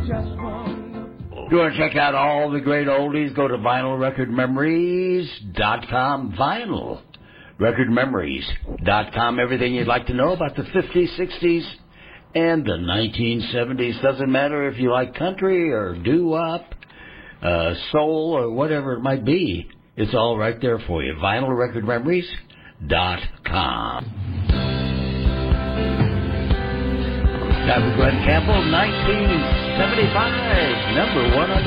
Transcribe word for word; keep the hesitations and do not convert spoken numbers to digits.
you want to check out all the great oldies, go to vinyl record memories dot com. Vinyl record memories dot com. Everything you'd like to know about the fifties, sixties, and the nineteen seventies. Doesn't matter if you like country or doo-wop, uh, soul, or whatever it might be. It's all right there for you. vinyl record memories dot com. That was Glenn Campbell, nineteen seventy-five, number one on the